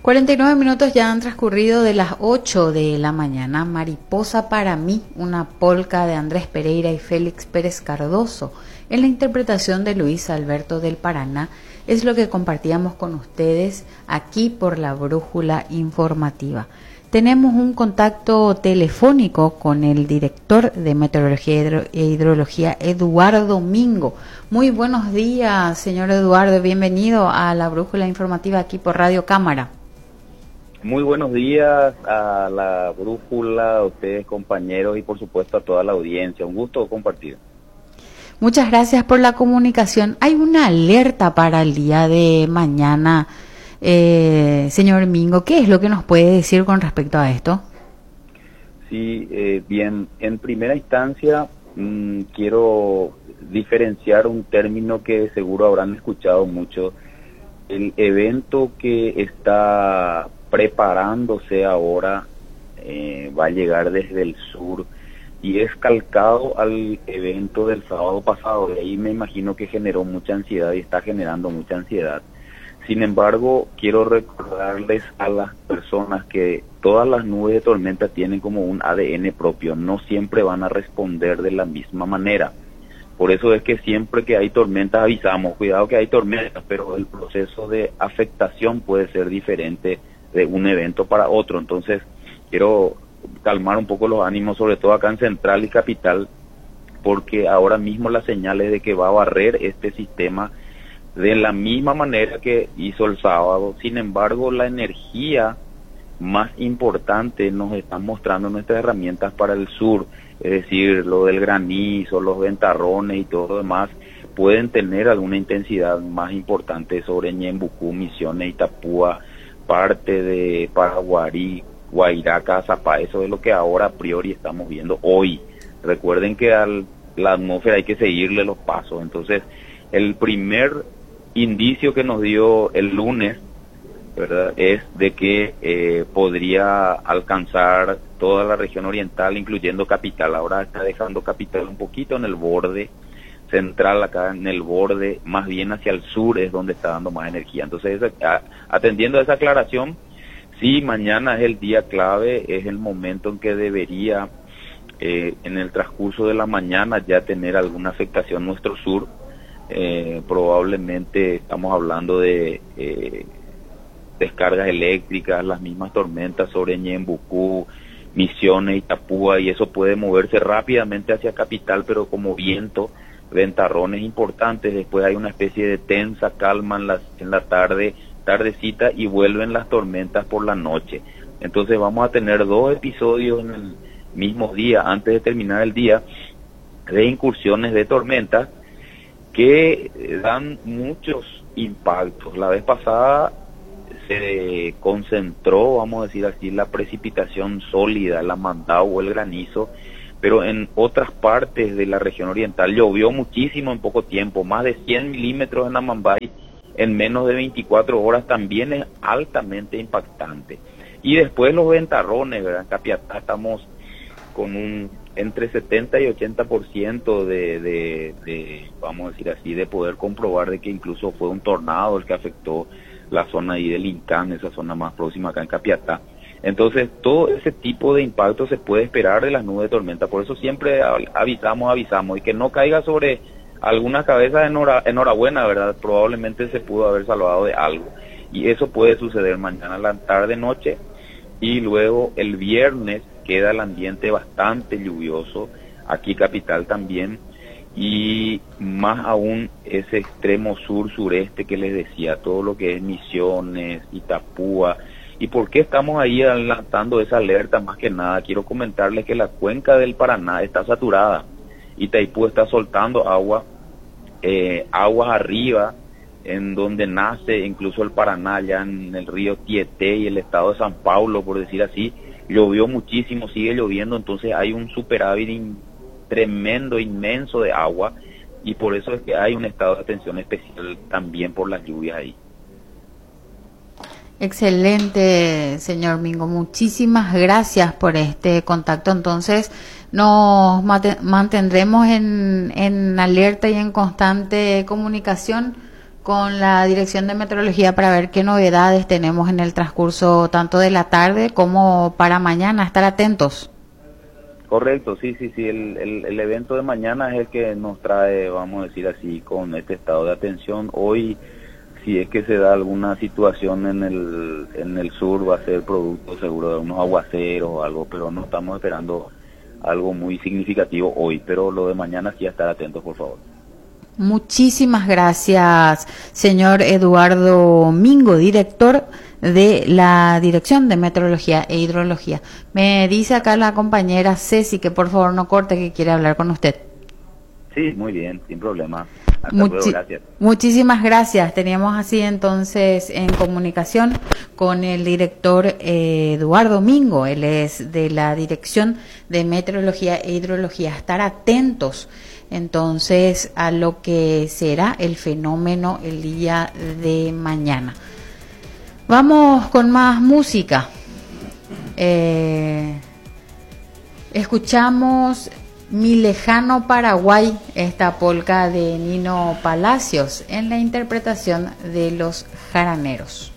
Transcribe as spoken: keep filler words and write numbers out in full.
cuarenta y nueve minutos ya han transcurrido de las ocho de la mañana. Mariposa para mí, una polca de Andrés Pereira y Félix Pérez Cardoso, en la interpretación de Luis Alberto del Paraná, es lo que compartíamos con ustedes aquí por la Brújula Informativa. Tenemos un contacto telefónico con el director de Meteorología e Hidrología, Eduardo Mingo. Muy buenos días, señor Eduardo, bienvenido a la Brújula Informativa aquí por Radio Cámara. Muy buenos días a la Brújula, a ustedes compañeros y por supuesto a toda la audiencia. Un gusto compartir. Muchas gracias por la comunicación. Hay una alerta para el día de mañana, eh, señor Mingo. ¿Qué es lo que nos puede decir con respecto a esto? Sí, eh, bien. En primera instancia, mmm, quiero diferenciar un término que seguro habrán escuchado mucho. El evento que está preparándose ahora eh, va a llegar desde el sur y es calcado al evento del sábado pasado. De ahí me imagino que generó mucha ansiedad y está generando mucha ansiedad. Sin embargo, quiero recordarles a las personas que todas las nubes de tormenta tienen como un A D N propio, no siempre van a responder de la misma manera. Por eso es que siempre que hay tormentas avisamos, cuidado que hay tormentas, pero el proceso de afectación puede ser diferente de un evento para otro. Entonces quiero calmar un poco los ánimos, sobre todo acá en Central y Capital, porque ahora mismo las señales de que va a barrer este sistema de la misma manera que hizo el sábado. Sin embargo, la energía más importante nos están mostrando nuestras herramientas para el sur, es decir, lo del granizo, los ventarrones y todo lo demás, pueden tener alguna intensidad más importante sobre Ñembucú, Misiones, Itapúa, parte de Paraguarí, Guairá, Cazapá. Eso es lo que ahora a priori estamos viendo hoy. Recuerden que a la atmósfera hay que seguirle los pasos. Entonces, el primer indicio que nos dio el lunes, ¿verdad?, es de que eh, podría alcanzar toda la región oriental, incluyendo Capital. Ahora está dejando Capital un poquito en el borde central, acá en el borde, más bien hacia el sur es donde está dando más energía. Entonces, a, atendiendo a esa aclaración, sí, mañana es el día clave, es el momento en que debería, eh, en el transcurso de la mañana, ya tener alguna afectación nuestro sur. Eh, probablemente estamos hablando de eh, descargas eléctricas, las mismas tormentas sobre Ñembucú, Misiones, Itapúa, y eso puede moverse rápidamente hacia Capital, pero como viento, ventarrones importantes. Después hay una especie de tensa calma en la, en la tarde, tardecita, y vuelven las tormentas por la noche. Entonces vamos a tener dos episodios en el mismo día, antes de terminar el día, de incursiones de tormentas que dan muchos impactos. La vez pasada se concentró, vamos a decir así, la precipitación sólida, la mandau o el granizo, pero en otras partes de la región oriental llovió muchísimo en poco tiempo, más de cien milímetros en Amambay en menos de veinticuatro horas, también es altamente impactante. Y después los ventarrones, ¿verdad? En Capiatá estamos con un entre setenta y ochenta por ciento de, de, de, vamos a decir así, de poder comprobar de que incluso fue un tornado el que afectó la zona ahí del Incán, esa zona más próxima acá en Capiatá. Entonces, todo ese tipo de impacto se puede esperar de las nubes de tormenta. Por eso siempre avisamos, avisamos, y que no caiga sobre alguna cabeza enhora, enhorabuena, ¿verdad? Probablemente se pudo haber salvado de algo. Y eso puede suceder mañana a la tarde, noche, y luego el viernes queda el ambiente bastante lluvioso, aquí Capital también, y más aún ese extremo sur-sureste que les decía, todo lo que es Misiones, Itapúa. ¿Y por qué estamos ahí lanzando esa alerta? Más que nada, quiero comentarles que la cuenca del Paraná está saturada. Itaipú está soltando agua, eh, aguas arriba, en donde nace incluso el Paraná, ya en el río Tieté y el estado de San Paulo, por decir así, llovió muchísimo, sigue lloviendo, entonces hay un superávit in, tremendo, inmenso de agua, y por eso es que hay un estado de atención especial también por las lluvias ahí. Excelente, señor Mingo. Muchísimas gracias por este contacto. Entonces, nos mantendremos en, en alerta y en constante comunicación con la Dirección de Meteorología para ver qué novedades tenemos en el transcurso tanto de la tarde como para mañana, estar atentos. Correcto, sí, sí, sí, el, el, el evento de mañana es el que nos trae, vamos a decir así, con este estado de atención. Hoy, si es que se da alguna situación en el, en el sur, va a ser producto seguro de unos aguaceros o algo, pero no estamos esperando algo muy significativo hoy, pero lo de mañana sí, a estar atentos, por favor. Muchísimas gracias, señor Eduardo Mingo, director de la Dirección de Meteorología e Hidrología. Me dice acá la compañera Ceci que por favor no corte, que quiere hablar con usted. Sí, muy bien, sin problema. Hasta Muchi- luego, gracias. Muchísimas gracias. Teníamos así entonces en comunicación con el director eh, Eduardo Mingo. Él es de la Dirección de Meteorología e Hidrología. Estar atentos entonces a lo que será el fenómeno el día de mañana. Vamos con más música. Eh, escuchamos Mi lejano Paraguay, esta polca de Nino Palacios en la interpretación de los Jaraneros.